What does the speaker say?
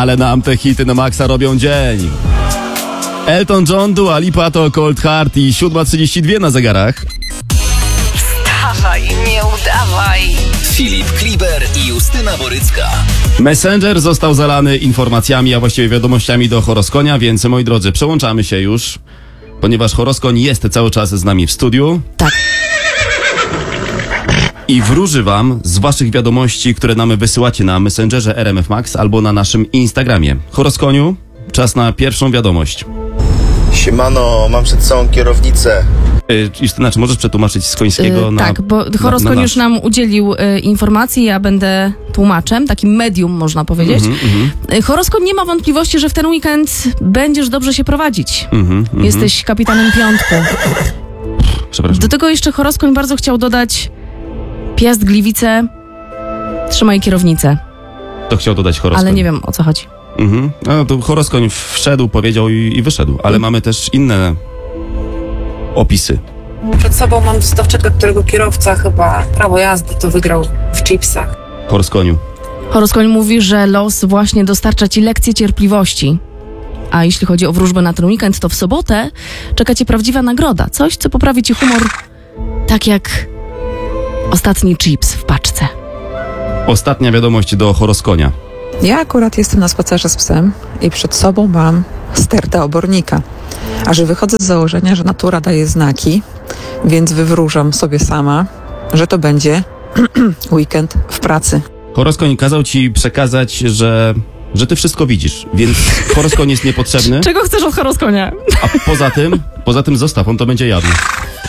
ale nam te hity na maksa robią dzień. Elton John, Dua Lipa to Cold Heart i 7:32 na zegarach. Wstawaj, nie udawaj. Filip Kliber i Justyna Borycka. Messenger został zalany informacjami, a właściwie wiadomościami do Horoskonia, więc moi drodzy, przełączamy się już, ponieważ Horoskoń jest cały czas z nami w studiu. Tak. I wróży wam z waszych wiadomości, które nam wysyłacie na Messengerze RMF Max albo na naszym Instagramie. Horoskoniu, czas na pierwszą wiadomość. Siemano, mam przed sobą kierownicę. Justyna, czy możesz przetłumaczyć z końskiego na... Tak, bo Horoskoń już nam udzielił informacji, ja będę tłumaczem, takim medium można powiedzieć. Horoskoń nie ma wątpliwości, że w ten weekend będziesz dobrze się prowadzić. Jesteś kapitanem piątku. Przepraszam. Do tego jeszcze Horoskoń bardzo chciał dodać Piast, Gliwice, trzymaj kierownicę. To chciał dodać Horoskoń. Ale nie wiem, o co chodzi. No to Horoskoń wszedł, powiedział i wyszedł, ale mamy też inne opisy. Przed sobą mam dostawczaka, którego kierowca chyba prawo jazdy to wygrał w chipsach. Horoskoniu. Horoskoń mówi, że los właśnie dostarcza ci lekcję cierpliwości. A jeśli chodzi o wróżbę na ten weekend, to w sobotę czeka cię prawdziwa nagroda. Coś, co poprawi ci humor, tak jak ostatni chips w paczce. Ostatnia wiadomość do Horoskonia. Ja akurat jestem na spacerze z psem i przed sobą mam stertę obornika. A że wychodzę z założenia, że natura daje znaki, więc wywróżam sobie sama, że to będzie weekend w pracy. Horoskoń kazał ci przekazać, że ty wszystko widzisz, więc Horoskoń jest niepotrzebny, Czego chcesz od Horoskonia? a poza tym zostaw, on to będzie jadł.